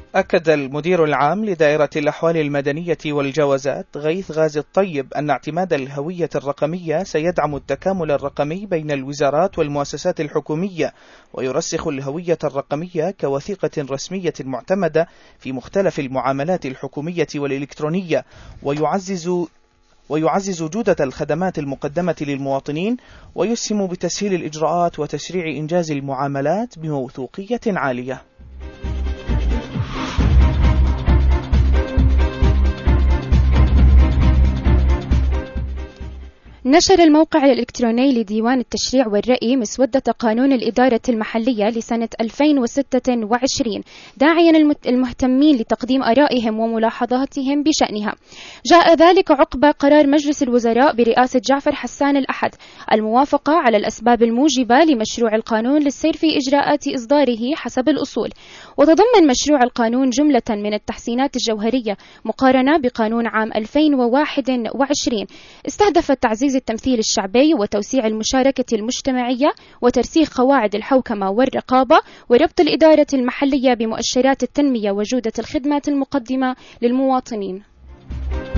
أكد المدير العام لدائرة الأحوال المدنية والجوازات غيث غازي الطيب أن اعتماد الهوية الرقمية سيدعم التكامل الرقمي بين الوزارات والمؤسسات الحكومية، ويرسخ الهوية الرقمية كوثيقة رسمية معتمدة في مختلف المعاملات الحكومية والإلكترونية، ويعزز جودة الخدمات المقدمة للمواطنين، ويسهم بتسهيل الإجراءات وتسريع إنجاز المعاملات بموثوقية عالية. نشر الموقع الإلكتروني لديوان التشريع والرأي مسودة قانون الإدارة المحلية لسنة 2026 داعيا المهتمين لتقديم آرائهم وملاحظاتهم بشأنها. جاء ذلك عقب قرار مجلس الوزراء برئاسة جعفر حسان الأحد الموافقة على الأسباب الموجبة لمشروع القانون للسير في إجراءات إصداره حسب الأصول. وتضمن مشروع القانون جملة من التحسينات الجوهرية مقارنة بقانون عام 2021 استهدفت تعزيز التمثيل الشعبي وتوسيع المشاركة المجتمعية وترسيخ قواعد الحوكمة والرقابة وربط الإدارة المحلية بمؤشرات التنمية وجودة الخدمات المقدمة للمواطنين.